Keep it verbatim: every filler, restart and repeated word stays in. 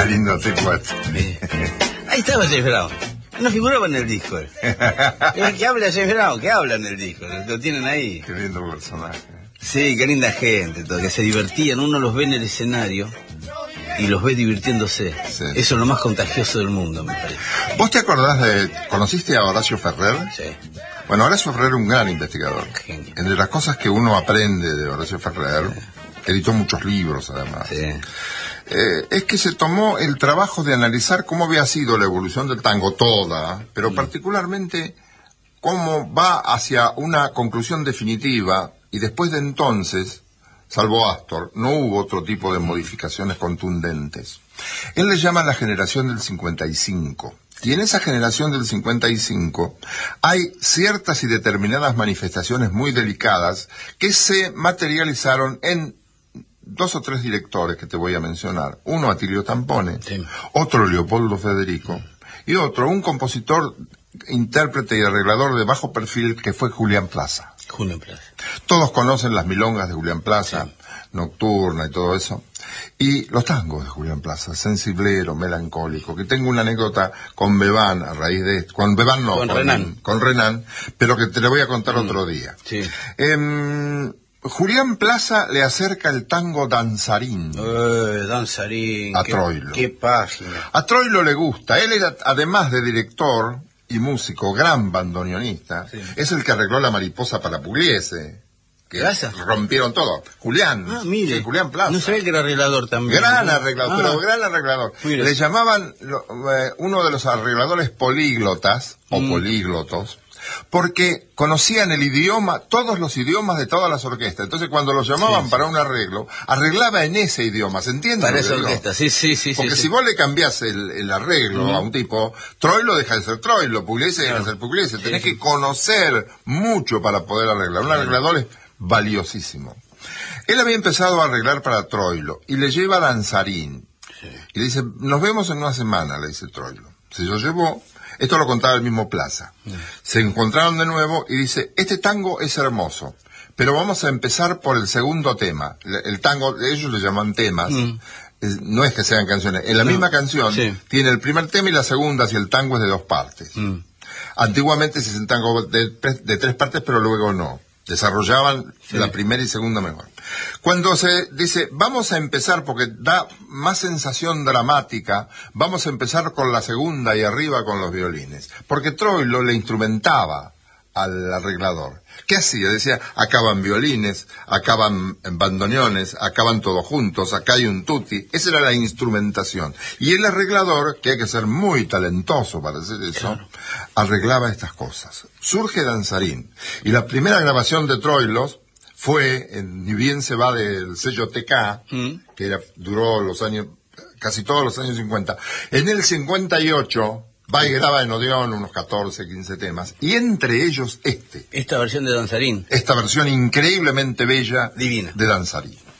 Qué lindo tipo este. Ahí estaba James Brown. No figuraba en el disco. ¿Qué habla James Brown? ¿Qué habla en el disco? Lo tienen ahí. Qué lindo personaje. Sí, qué linda gente, todo, que se divertían. Uno los ve en el escenario y los ve divirtiéndose. Sí. Eso es lo más contagioso del mundo, me parece. ¿Vos te acordás de... ¿Conociste a Horacio Ferrer? Sí. Bueno, Horacio Ferrer era un gran investigador. Genio. Entre las cosas que uno aprende de Horacio Ferrer, sí, editó muchos libros además, Sí. eh, es que se tomó el trabajo de analizar cómo había sido la evolución del tango toda, pero mm. particularmente cómo va hacia una conclusión definitiva, y después de entonces, salvo Astor, no hubo otro tipo de modificaciones contundentes. Él le llama la generación del cincuenta y cinco. Y en esa generación del cincuenta y cinco hay ciertas y determinadas manifestaciones muy delicadas que se materializaron en dos o tres directores que te voy a mencionar. Uno, Atilio Tampone, sí. Otro, Leopoldo Federico, y otro, un compositor, intérprete y arreglador de bajo perfil que fue Julián Plaza. Julián Plaza. Todos conocen las milongas de Julián Plaza, sí. Nocturna y todo eso. Y los tangos de Julián Plaza, sensiblero, melancólico, que tengo una anécdota con Bebán a raíz de esto. Con Bebán no, con, con Renan. Con Renan, pero que te lo voy a contar mm. otro día. Sí. Eh, Julián Plaza le acerca el tango danzarín. Eh, danzarín. A qué, Troilo. Qué página. A Troilo le gusta. Él era, además de director y músico, gran bandoneonista, sí. Es el que arregló La Mariposa para Pugliese. Que Gracias. rompieron todo. Julián. Ah, mire. Sí, Julián Plaza. No sabía que era arreglador también. Gran arreglador, ah. pero gran arreglador. Mire. Le llamaban lo, eh, uno de los arregladores políglotas, o mm. políglotos, porque conocían el idioma, todos los idiomas de todas las orquestas. Entonces, cuando los llamaban sí, para sí. un arreglo, arreglaba en ese idioma, ¿se entiende? Para esa orquesta, sí, sí, sí. Porque sí, si sí. vos le cambiás el, el arreglo mm. a un tipo, Troilo deja de ser Troilo, Pugliese deja de ser Pugliese. Sí, Tenés sí. que conocer mucho para poder arreglar. Un arreglador es valiosísimo. Él había empezado a arreglar para Troilo y le lleva a Danzarín. Sí. Y le dice, nos vemos en una semana, le dice Troilo. Se lo llevó, esto lo contaba el mismo Plaza. Sí. Se encontraron de nuevo y dice, este tango es hermoso, pero vamos a empezar por el segundo tema. El tango, ellos le llaman temas. Mm. No es que sean canciones. En la no. misma canción sí. tiene el primer tema y la segunda, si el tango es de dos partes. Mm. Antiguamente se hacen tango de, de tres partes, pero luego no. Desarrollaban sí. la primera y segunda mejor. Cuando se dice, vamos a empezar, porque da más sensación dramática, vamos a empezar con la segunda y arriba con los violines. Porque Troilo le instrumentaba al arreglador. ¿Qué hacía? Decía, acaban violines, acaban bandoneones, acaban todos juntos, acá hay un tutti. Esa era la instrumentación. Y el arreglador, que hay que ser muy talentoso para hacer eso, claro. arreglaba estas cosas. Surge Danzarín. Y la primera grabación de Troilos fue, en, ni bien se va del sello T K, mm. que era, duró los años, casi todos los años cincuenta. En el cincuenta y ocho... va y graba en Odeón unos catorce, quince temas, y entre ellos este. Esta versión de Danzarín. Esta versión increíblemente bella. Divina. De Danzarín.